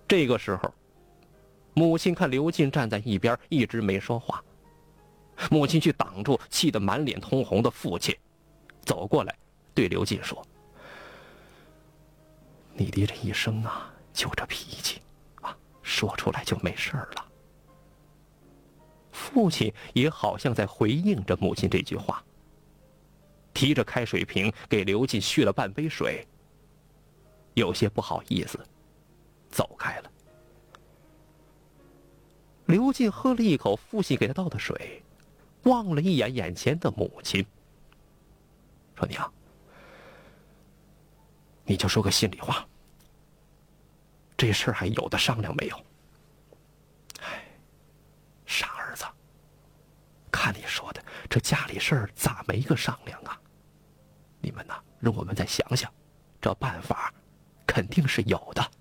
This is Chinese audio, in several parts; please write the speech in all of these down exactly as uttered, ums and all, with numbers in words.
这个时候，母亲看刘进站在一边一直没说话，母亲去挡住气得满脸通红的父亲，走过来对刘进说：“你的这一生啊，就这脾气啊，说出来就没事了。”父亲也好像在回应着母亲这句话，提着开水瓶给刘进续了半杯水，有些不好意思走开了。刘进喝了一口父亲给他倒的水，望了一眼眼前的母亲，说：“娘，你就说个心里话，这事儿还有的商量没有？”“哎，傻儿子，看你说的，这家里事儿咋没个商量啊？你们呐，让我们再想想，这办法肯定是有的。”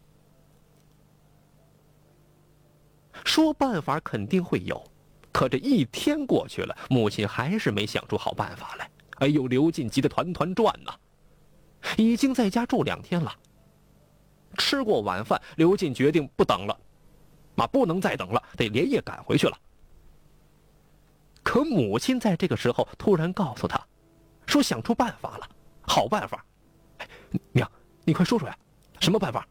说办法肯定会有，可这一天过去了，母亲还是没想出好办法来。哎呦，刘进急得团团转呐！已经在家住两天了，吃过晚饭，刘进决定不等了，妈不能再等了，得连夜赶回去了。可母亲在这个时候突然告诉他，说想出办法了，好办法。哎，娘，你快说说呀，什么办法？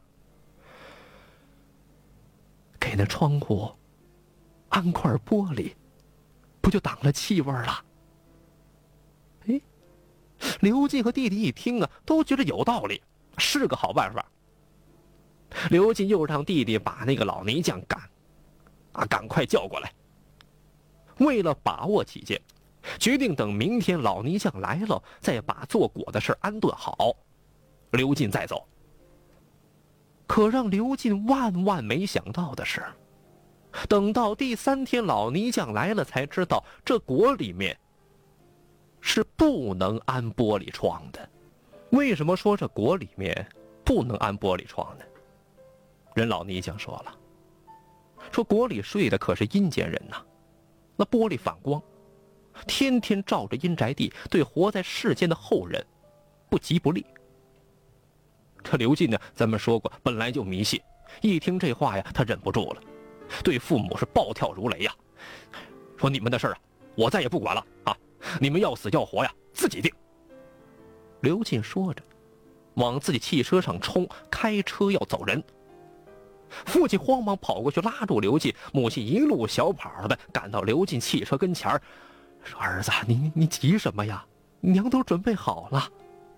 给那窗户安块玻璃，不就挡了气味了？哎，刘进和弟弟一听啊，都觉得有道理，是个好办法。刘进又让弟弟把那个老泥匠赶啊，赶快叫过来。为了把握起见，决定等明天老泥匠来了，再把做果的事安顿好，刘进再走。可让刘进万万没想到的是，等到第三天老泥匠来了，才知道这果里面是不能安玻璃窗的。为什么说这果里面不能安玻璃窗呢？人老泥匠说了，说果里睡的可是阴间人呐，那玻璃反光，天天照着阴宅地，对活在世间的后人不吉不利。这刘进呢，咱们说过本来就迷信，一听这话呀，他忍不住了，对父母是暴跳如雷呀，说：“你们的事儿啊，我再也不管了啊！你们要死要活呀，自己定。”刘进说着，往自己汽车上冲，开车要走人。父亲慌忙跑过去拉住刘进，母亲一路小跑的赶到刘进汽车跟前儿，说：“儿子，你你急什么呀？娘都准备好了。”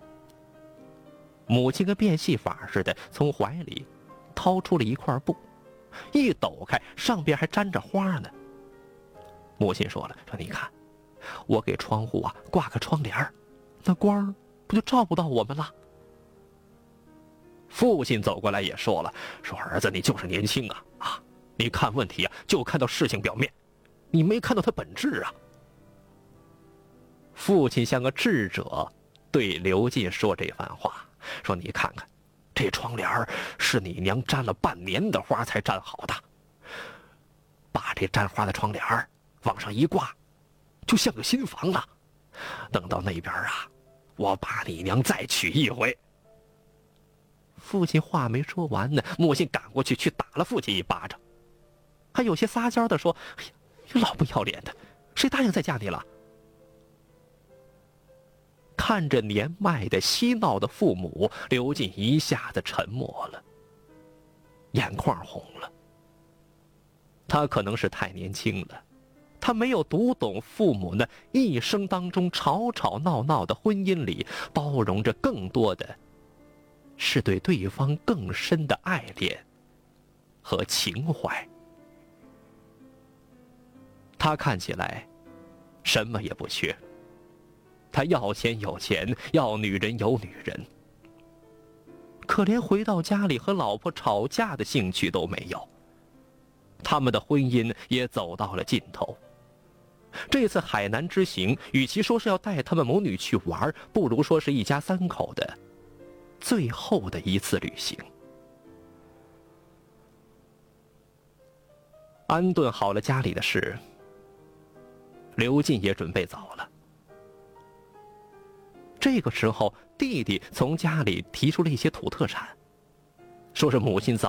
母亲跟变戏法似的从怀里掏出了一块布，一抖开，上边还沾着花呢。母亲说了，说：“你看，我给窗户啊挂个窗帘，那光不就照不到我们了？”父亲走过来也说了，说：“儿子，你就是年轻啊啊！你看问题啊，就看到事情表面，你没看到它本质啊。”父亲像个智者，对刘进说这番话，说：“你看看，这窗帘是你娘沾了半年的花才沾好的，把这沾花的窗帘往上一挂，就像个新房了。等到那边啊，我把你娘再娶一回。”父亲话没说完呢，母亲赶过去去打了父亲一巴掌，还有些撒娇的说：“哎呀，老不要脸的，谁答应再嫁你了？”看着年迈的嬉闹的父母，刘进一下子沉默了，眼眶红了。他可能是太年轻了，他没有读懂父母那一生当中吵吵闹闹的婚姻里，包容着更多的是对对方更深的爱恋和情怀。他看起来什么也不缺，他要钱有钱，要女人有女人，可连回到家里和老婆吵架的兴趣都没有。他们的婚姻也走到了尽头。这次海南之行，与其说是要带他们母女去玩，不如说是一家三口的最后的一次旅行。安顿好了家里的事，刘进也准备走了。这个时候，弟弟从家里提出了一些土特产，说是母亲早